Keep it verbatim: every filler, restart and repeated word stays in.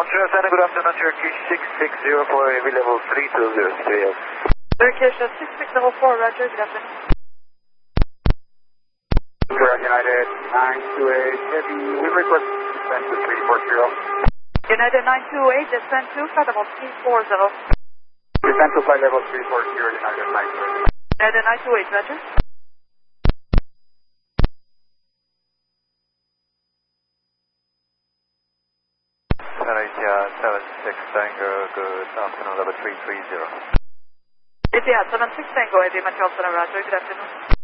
Montreal Center, good afternoon, Turkish six six zero four, heavy level three two zero three. Turkish six six zero four, Roger, good afternoon. United nine two eight, heavy, we request descent to three four zero. United nine two eight, descent to flight level three four zero. Descent to flight level three four zero, United nine two eight. United nine two eight, Roger. Malaysia seven six Tango, good afternoon, level three three zero. Etihad seven six Tango, heavy, Montreal Center, Roger, good afternoon.